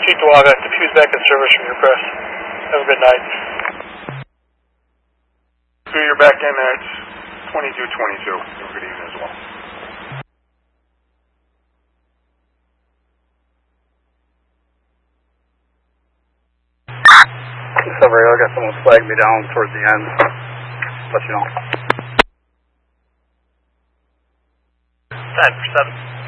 Pete Duaga, diffuse back in service from your press. Have a good night. So you're back in at 2222. Have a good evening as well. I got someone flag me down towards the end. Let you know. 10 for 7.